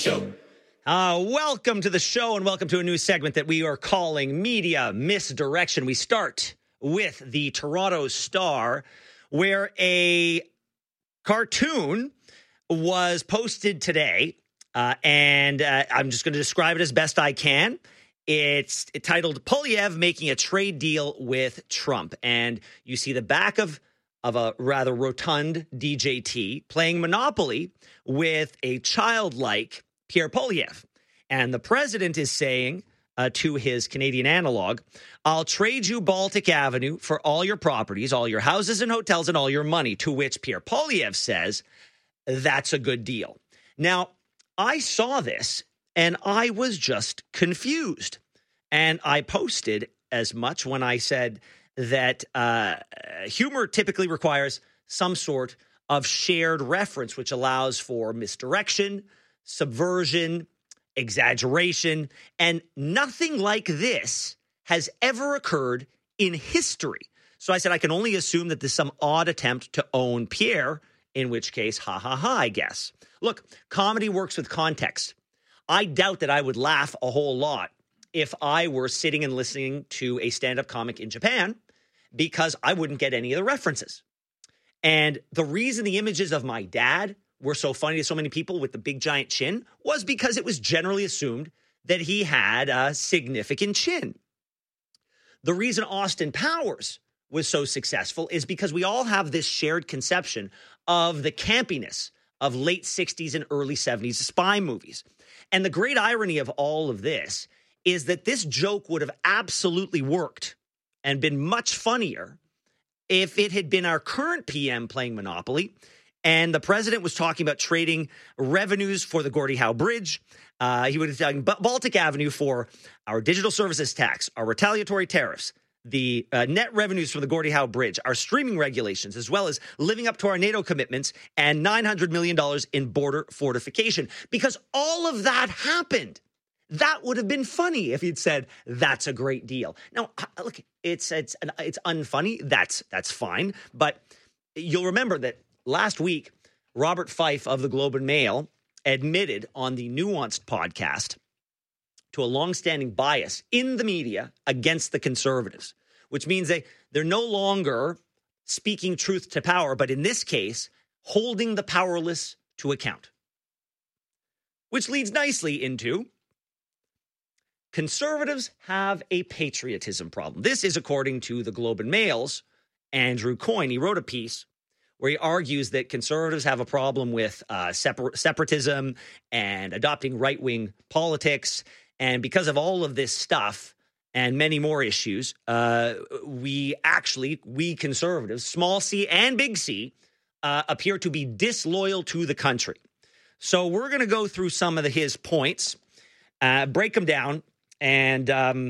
Show. Welcome to the show and welcome to a new segment that we are calling Media Misdirection. We start with the Toronto Star, where a cartoon was posted today, and I'm just going to describe it as best I can. It's titled Poilievre Making a Trade Deal with Trump. And you see the back of a rather rotund DJT playing Monopoly with a childlike Pierre Poilievre. And the president is saying to his Canadian analog, I'll trade you Baltic Avenue for all your properties, all your houses and hotels and all your money, to which Pierre Poilievre says, that's a good deal. Now, I saw this and I was just confused. And I posted as much when I said that humor typically requires some sort of shared reference, which allows for misdirection, subversion, exaggeration, and nothing like this has ever occurred in history. So I said I can only assume that there's some odd attempt to own Pierre, in which case, ha, ha, ha, I guess. Look, comedy works with context. I doubt that I would laugh a whole lot if I were sitting and listening to a stand-up comic in Japan, because I wouldn't get any of the references. And the reason the images of my dad were so funny to so many people with the big giant chin was because it was generally assumed that he had a significant chin. The reason Austin Powers was so successful is because we all have this shared conception of the campiness of late 60s and early 70s spy movies. And the great irony of all of this is that this joke would have absolutely worked and been much funnier if it had been our current PM playing Monopoly and the president was talking about trading revenues for the Gordie Howe Bridge. He would have talking Baltic Avenue for our digital services tax, our retaliatory tariffs, the net revenues from the Gordie Howe Bridge, our streaming regulations, as well as living up to our NATO commitments and $900 million in border fortification. Because all of that happened. That would have been funny if he'd said, that's a great deal. Now, look, it's unfunny. That's fine. But you'll remember that last week, Robert Fife of the Globe and Mail admitted on the Nuanced podcast to a longstanding bias in the media against the conservatives, which means they're no longer speaking truth to power, but in this case, holding the powerless to account. Which leads nicely into conservatives have a patriotism problem. This is according to the Globe and Mail's Andrew Coyne. He wrote a piece where he argues that conservatives have a problem with separatism and adopting right-wing politics. And because of all of this stuff and many more issues, we conservatives, small c and big C, appear to be disloyal to the country. So we're going to go through some of his points, break them down, and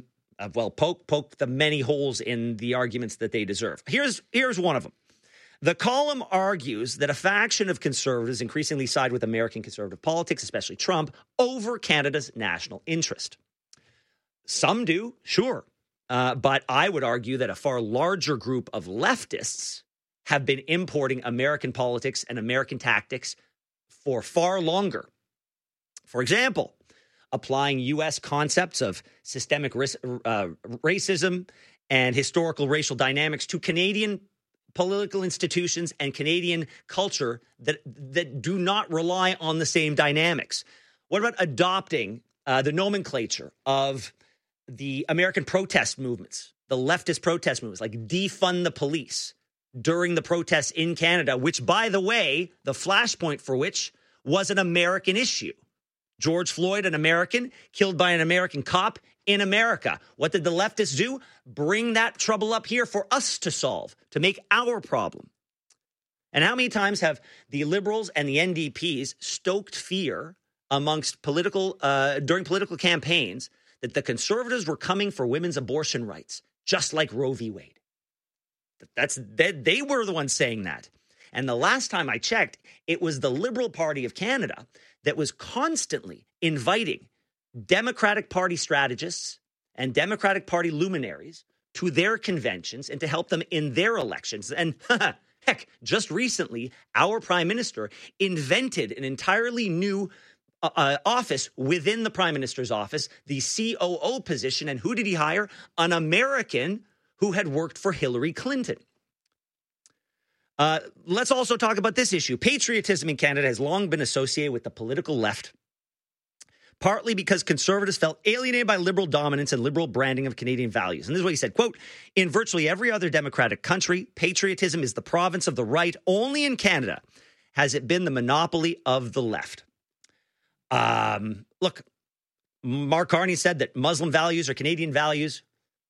poke the many holes in the arguments that they deserve. Here's one of them. The column argues that a faction of conservatives increasingly side with American conservative politics, especially Trump, over Canada's national interest. Some do, sure. But I would argue that a far larger group of leftists have been importing American politics and American tactics for far longer. For example, applying U.S. concepts of systemic racism and historical racial dynamics to Canadian political institutions and Canadian culture that do not rely on the same dynamics. What about adopting the nomenclature of the American protest movements, the leftist protest movements, like defund the police during the protests in Canada, which, by the way, the flashpoint for which was an American issue. George Floyd, an American, killed by an American cop in America. What did the leftists do? Bring that trouble up here for us to solve, to make our problem. And how many times have the Liberals and the NDPs stoked fear amongst during political campaigns that the Conservatives were coming for women's abortion rights, just like Roe v. Wade? They were the ones saying that. And the last time I checked, it was the Liberal Party of Canada that was constantly inviting Democratic Party strategists and Democratic Party luminaries to their conventions and to help them in their elections. And heck, just recently, our prime minister invented an entirely new office within the Prime Minister's office, the COO position. And who did he hire? An American who had worked for Hillary Clinton. Let's also talk about this issue. Patriotism in Canada has long been associated with the political left, partly because conservatives felt alienated by liberal dominance and liberal branding of Canadian values. And this is what he said, quote, in virtually every other democratic country, patriotism is the province of the right. Only in Canada has it been the monopoly of the left. Look, Mark Carney said that Muslim values are Canadian values.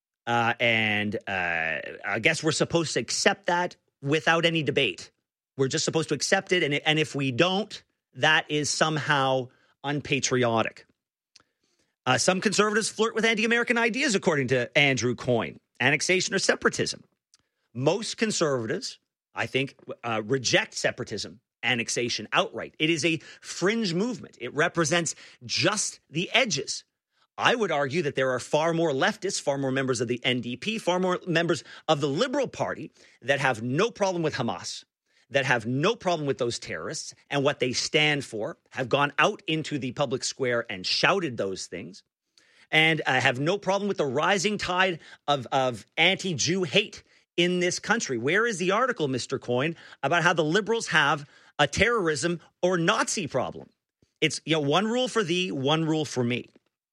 And I guess we're supposed to accept that without any debate. We're just supposed to accept it. And if we don't, that is somehow unpatriotic. Some conservatives flirt with anti-American ideas, according to Andrew Coyne, annexation or separatism. Most conservatives, I think, reject separatism, annexation outright. It is a fringe movement. It represents just the edges. I would argue that there are far more leftists, far more members of the NDP, far more members of the Liberal Party that have no problem with Hamas, that have no problem with those terrorists and what they stand for, have gone out into the public square and shouted those things, and have no problem with the rising tide of anti-Jew hate in this country. Where is the article, Mr. Coyne, about how the Liberals have a terrorism or Nazi problem? It's, one rule for thee, one rule for me.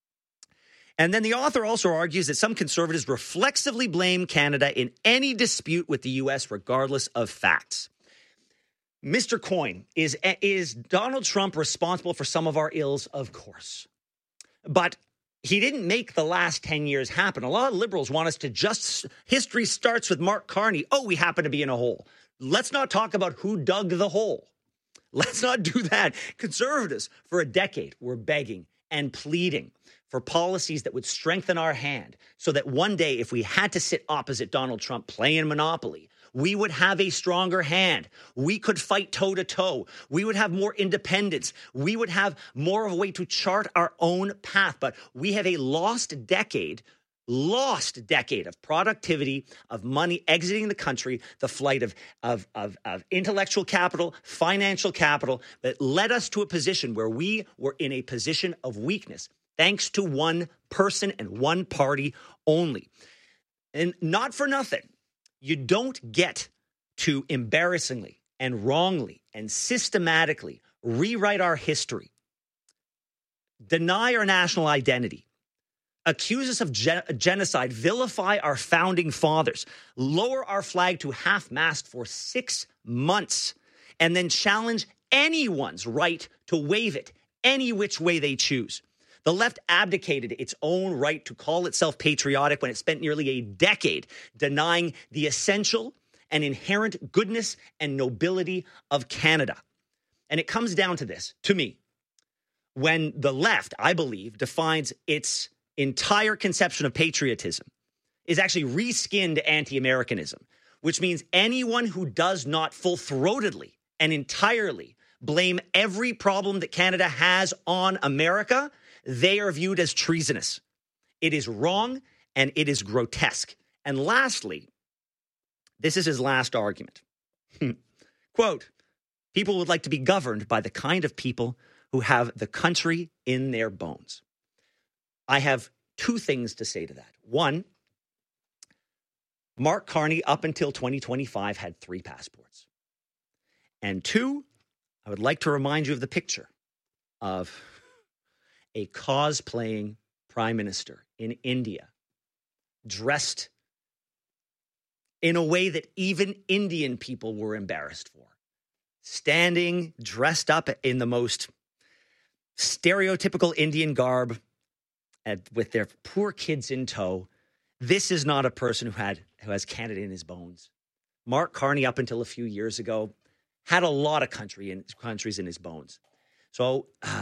And then the author also argues that some conservatives reflexively blame Canada in any dispute with the U.S. regardless of facts. Mr. Coyne, is Donald Trump responsible for some of our ills? Of course. But he didn't make the last 10 years happen. A lot of liberals want us to history starts with Mark Carney. Oh, we happen to be in a hole. Let's not talk about who dug the hole. Let's not do that. Conservatives, for a decade, were begging and pleading for policies that would strengthen our hand so that one day, if we had to sit opposite Donald Trump playing Monopoly, we would have a stronger hand. We could fight toe-to-toe. We would have more independence. We would have more of a way to chart our own path. But we have a lost decade of productivity, of money exiting the country, the flight of intellectual capital, financial capital that led us to a position where we were in a position of weakness, thanks to one person and one party only. And not for nothing, you don't get to embarrassingly and wrongly and systematically rewrite our history, deny our national identity, accuse us of genocide, vilify our founding fathers, lower our flag to half-mast for 6 months, and then challenge anyone's right to wave it any which way they choose. The left abdicated its own right to call itself patriotic when it spent nearly a decade denying the essential and inherent goodness and nobility of Canada. And it comes down to this, to me, when the left, I believe, defines its entire conception of patriotism is actually reskinned anti-Americanism, which means anyone who does not full-throatedly and entirely blame every problem that Canada has on America, they are viewed as treasonous. It is wrong and it is grotesque. And lastly, this is his last argument. Quote, people would like to be governed by the kind of people who have the country in their bones. I have two things to say to that. One, Mark Carney up until 2025 had 3 passports. And two, I would like to remind you of the picture of a cosplaying prime minister in India, dressed in a way that even Indian people were embarrassed for, standing, dressed up in the most stereotypical Indian garb with their poor kids in tow. This is not a person who has Canada in his bones. Mark Carney, up until a few years ago, had a lot of countries in his bones. So,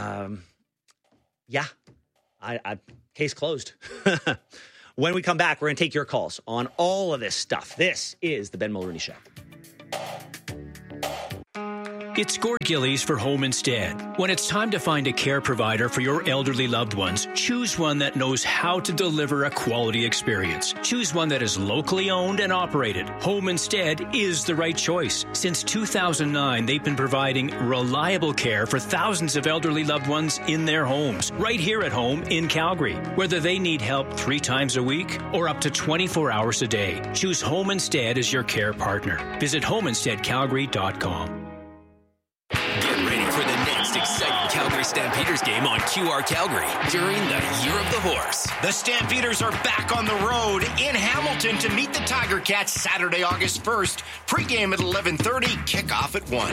case closed. When we come back, we're going to take your calls on all of this stuff. This is the Ben Mulroney Show. It's Gord Gillies for Home Instead. When it's time to find a care provider for your elderly loved ones, choose one that knows how to deliver a quality experience. Choose one that is locally owned and operated. Home Instead is the right choice. Since 2009, they've been providing reliable care for thousands of elderly loved ones in their homes, right here at home in Calgary. Whether they need help 3 times a week or up to 24 hours a day, choose Home Instead as your care partner. Visit homeinsteadcalgary.com. Get ready for the next exciting Calgary Stampeders game on QR Calgary during the Year of the Horse. The Stampeders are back on the road in Hamilton to meet the Tiger Cats Saturday, August 1st. Pre-game at 11:30, kickoff at 1.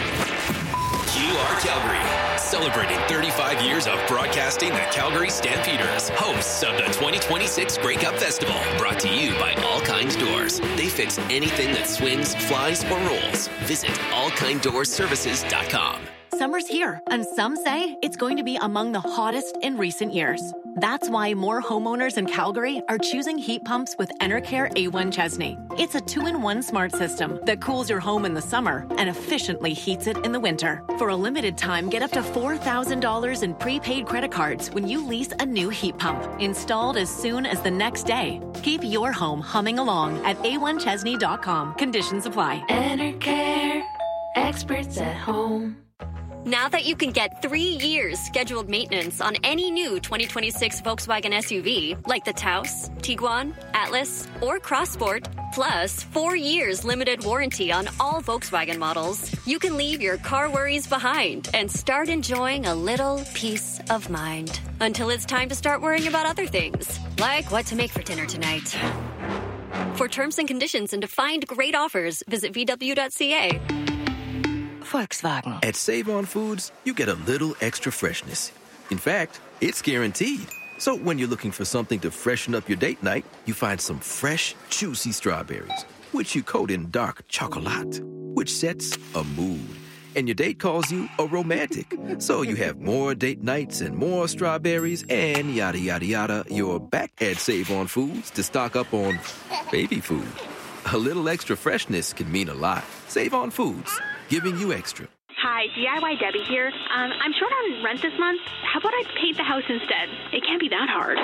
QR Calgary, celebrating 35 years of broadcasting the Calgary Stampeders, hosts of the 2026 Grey Cup Festival, brought to you by All Kind Doors. They fix anything that swings, flies, or rolls. Visit allkinddoorservices.com. Summer's here, and some say it's going to be among the hottest in recent years. That's why more homeowners in Calgary are choosing heat pumps with Enercare A1 Chesney. It's a 2-in-1 smart system that cools your home in the summer and efficiently heats it in the winter. For a limited time, get up to $4,000 in prepaid credit cards when you lease a new heat pump, installed as soon as the next day. Keep your home humming along at a1chesney.com. Conditions apply. Enercare, experts at home. Now that you can get 3 years scheduled maintenance on any new 2026 Volkswagen SUV, like the Taos, Tiguan, Atlas, or Crossport, plus 4 years limited warranty on all Volkswagen models, you can leave your car worries behind and start enjoying a little peace of mind. Until it's time to start worrying about other things, like what to make for dinner tonight. For terms and conditions and to find great offers, visit VW.ca. Volkswagen. At Save On Foods, you get a little extra freshness. In fact, it's guaranteed. So when you're looking for something to freshen up your date night, you find some fresh, juicy strawberries, which you coat in dark chocolate, which sets a mood. And your date calls you a romantic. So you have more date nights and more strawberries and yada, yada, yada. You're back at Save On Foods to stock up on baby food. A little extra freshness can mean a lot. Save On Foods, giving you extra. Hi, DIY Debbie here. I'm short on rent this month. How about I paint the house instead? It can't be that hard.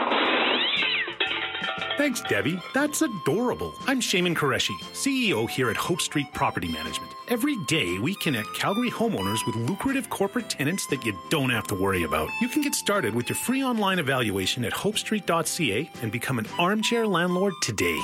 Thanks, Debbie. That's adorable. I'm Shaman Qureshi, CEO here at Hope Street Property Management. Every day, we connect Calgary homeowners with lucrative corporate tenants that you don't have to worry about. You can get started with your free online evaluation at hopestreet.ca and become an armchair landlord today.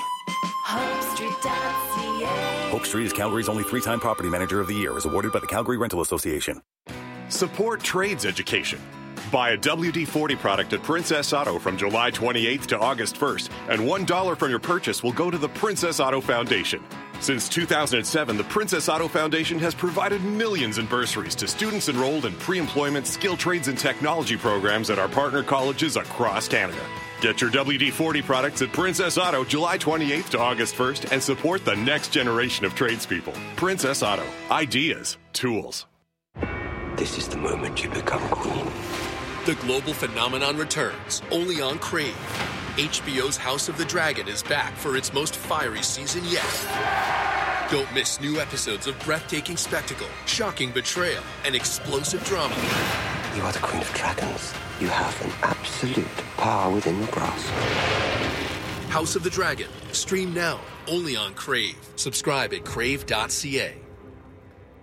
HopeStreet.ca. Hope Street is Calgary's only 3-time Property Manager of the Year, as awarded by the Calgary Rental Association. Support trades education. Buy a WD-40 product at Princess Auto from July 28th to August 1st, and $1 from your purchase will go to the Princess Auto Foundation. Since 2007, the Princess Auto Foundation has provided millions in bursaries to students enrolled in pre-employment skill trades and technology programs at our partner colleges across Canada. Get your WD-40 products at Princess Auto July 28th to August 1st and support the next generation of tradespeople. Princess Auto. Ideas. Tools. This is the moment you become queen. The global phenomenon returns, only on Crave. HBO's House of the Dragon is back for its most fiery season yet. Don't miss new episodes of breathtaking spectacle, shocking betrayal, and explosive drama. You are the queen of dragons. You have an absolute power within your grasp. House of the Dragon. Stream now, only on Crave. Subscribe at crave.ca.